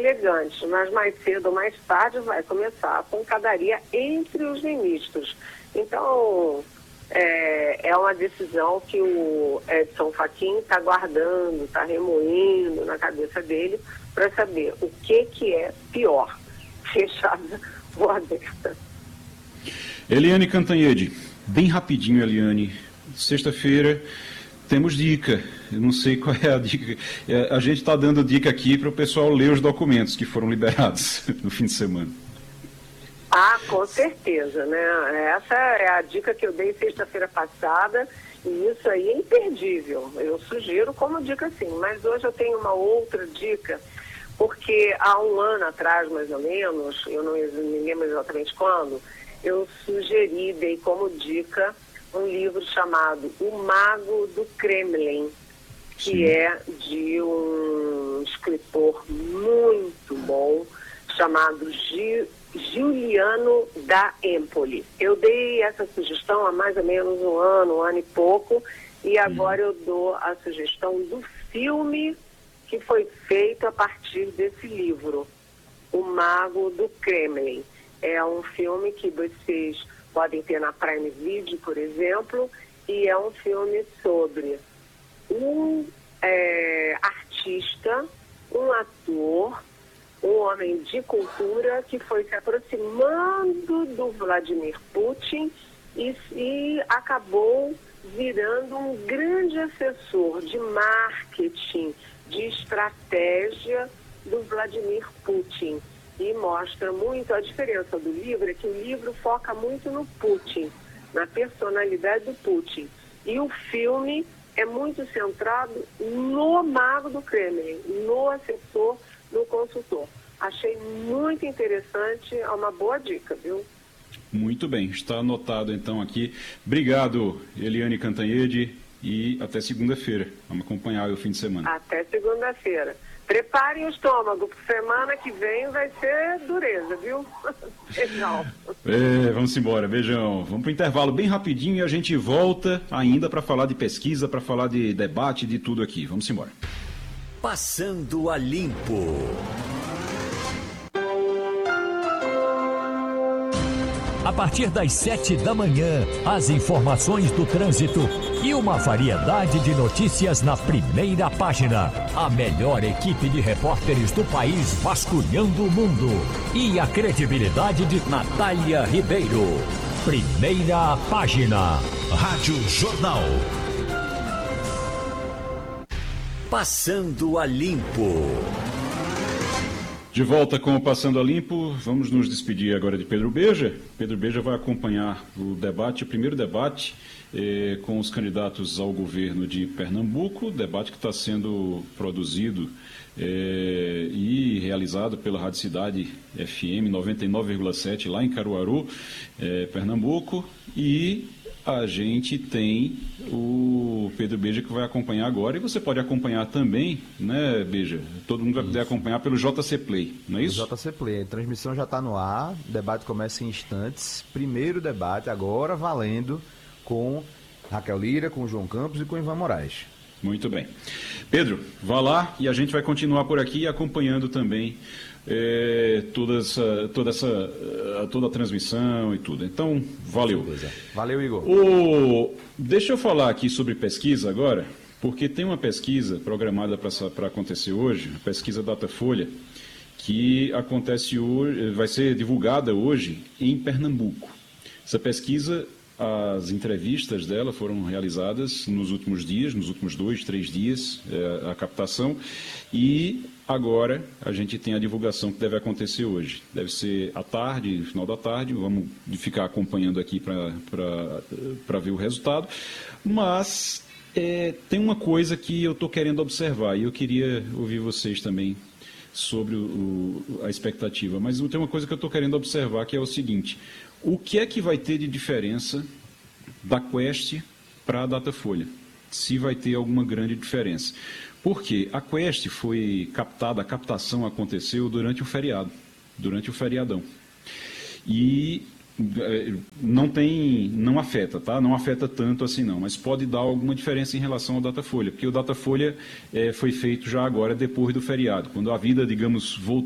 elegantes, mas mais cedo ou mais tarde vai começar a pancadaria entre os ministros. Então, é uma decisão que o Edson Fachin está guardando, está remoendo na cabeça dele para saber o que é pior, fechada ou aberta. Eliane Cantanhede, bem rapidinho, Eliane, sexta-feira temos dica, eu não sei qual é a dica, a gente está dando dica aqui para o pessoal ler os documentos que foram liberados no fim de semana. Ah, com certeza, né? Essa é a dica que eu dei sexta-feira passada e isso aí é imperdível. Eu sugiro como dica sim, mas hoje eu tenho uma outra dica, porque há um ano atrás, mais ou menos, eu não me lembro exatamente quando, eu sugeri, dei como dica um livro chamado O Mago do Kremlin, que Sim. é de um escritor muito bom chamado Giuliano da Empoli. Eu dei essa sugestão há mais ou menos um ano e pouco, e agora eu dou a sugestão do filme que foi feito a partir desse livro, O Mago do Kremlin. É um filme que vocês podem ter na Prime Video, por exemplo, e é um filme sobre um artista, um ator, um homem de cultura que foi se aproximando do Vladimir Putin e acabou virando um grande assessor de marketing, de estratégia do Vladimir Putin. E mostra muito a diferença do livro, é que o livro foca muito no Putin, na personalidade do Putin. E o filme é muito centrado no Mago do Kremlin, no assessor, no consultor. Achei muito interessante, é uma boa dica, viu? Muito bem, está anotado então aqui. Obrigado, Eliane Cantanhede, e até segunda-feira. Vamos acompanhar o fim de semana. Até segunda-feira. Preparem o estômago, porque semana que vem vai ser dureza, viu? Beijão. Vamos embora, beijão. Vamos para o intervalo bem rapidinho e a gente volta ainda para falar de pesquisa, para falar de debate, de tudo aqui. Vamos embora. Passando a Limpo. A partir das 7 da manhã, as informações do trânsito e uma variedade de notícias na primeira página. A melhor equipe de repórteres do país vasculhando o mundo. E a credibilidade de Natália Ribeiro. Primeira página. Rádio Jornal. Passando a Limpo. De volta com o Passando a Limpo, vamos nos despedir agora de Pedro Beja. Pedro Beja vai acompanhar o debate, o primeiro debate com os candidatos ao governo de Pernambuco, debate que está sendo produzido e realizado pela Rádio Cidade FM 99,7 lá em Caruaru, Pernambuco, e a gente tem o Pedro Beja que vai acompanhar agora, e você pode acompanhar também, né, Beja? Todo mundo vai poder acompanhar pelo JC Play, não é isso? JC Play, a transmissão já está no ar, o debate começa em instantes. Primeiro debate agora valendo com Raquel Lira, com João Campos e com Ivan Moraes. Muito bem. Pedro, vá lá e a gente vai continuar por aqui acompanhando também toda a transmissão e tudo. Então, valeu. Beleza. Valeu, Igor. Deixa eu falar aqui sobre pesquisa agora, porque tem uma pesquisa programada para acontecer hoje, a pesquisa Datafolha, que acontece hoje, vai ser divulgada hoje em Pernambuco. Essa pesquisa, as entrevistas dela foram realizadas nos últimos dias, nos últimos 2, 3 dias, a captação, e agora a gente tem a divulgação que deve acontecer hoje. Deve ser à tarde, no final da tarde, vamos ficar acompanhando aqui para ver o resultado, mas tem uma coisa que eu estou querendo observar, e eu queria ouvir vocês também sobre a expectativa, mas tem uma coisa que eu estou querendo observar, que é o seguinte: o que é que vai ter de diferença da Quest para a Datafolha? Se vai ter alguma grande diferença. Porque a Quest foi captada, a captação aconteceu durante o feriado, durante o feriadão. E não afeta, tá? Não afeta tanto assim não, mas pode dar alguma diferença em relação ao Datafolha, porque o Datafolha foi feito já agora depois do feriado, quando a vida, digamos, voltou